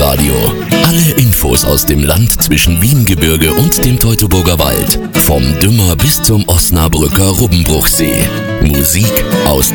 Weinradio. Alle Infos aus dem Land zwischen Wiengebirge und dem Teutoburger Wald. Vom Dümmer bis zum Osnabrücker Rubbenbruchsee. Musik aus